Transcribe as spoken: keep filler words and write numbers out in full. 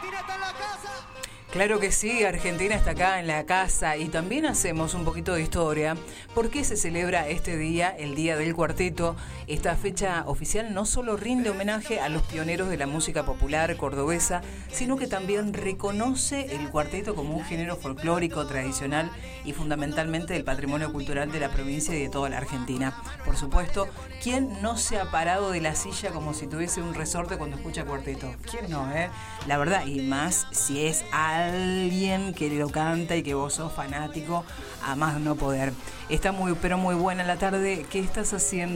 Argentina está en la casa. Claro que sí, Argentina está acá en la casa y también hacemos un poquito de historia. ¿Por qué se celebra este día, el Día del Cuarteto? Esta fecha oficial no solo rinde homenaje a los pioneros de la música popular cordobesa, sino que también reconoce el cuarteto como un género folclórico, tradicional y fundamentalmente del patrimonio cultural de la provincia y de toda la Argentina. Por supuesto, ¿quién no se ha parado de la silla como si tuviese un resorte cuando escucha cuarteto? ¿Quién no, eh? La verdad, y más si es alguien que lo canta y que vos sos fanático a más no poder. Está muy, pero muy buena la tarde. ¿Qué estás haciendo?